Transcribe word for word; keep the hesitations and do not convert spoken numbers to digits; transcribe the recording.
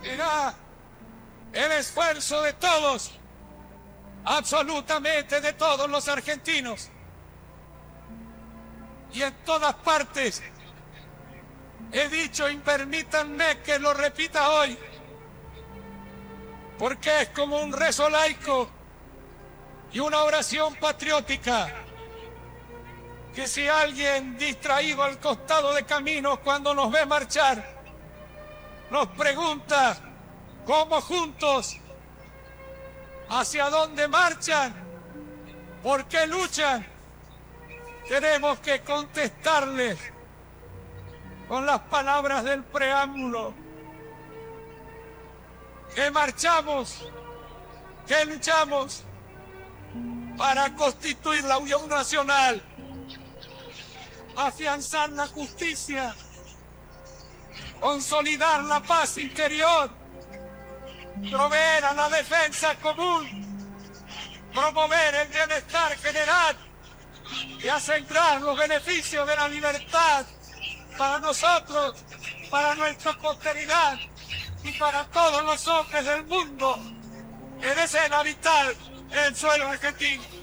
Será el esfuerzo de todos, absolutamente de todos los argentinos. Y en todas partes he dicho, y permítanme que lo repita hoy, porque es como un rezo laico y una oración patriótica, que si alguien distraído al costado de camino cuando nos ve marchar, nos pregunta cómo juntos, hacia dónde marchan, por qué luchan, tenemos que contestarles con las palabras del preámbulo, que marchamos, que luchamos para constituir la unión nacional, afianzar la justicia, consolidar la paz interior, proveer a la defensa común, promover el bienestar general y asegurar los beneficios de la libertad para nosotros, para nuestra posteridad y para todos los hombres del mundo que deseen habitar el suelo argentino.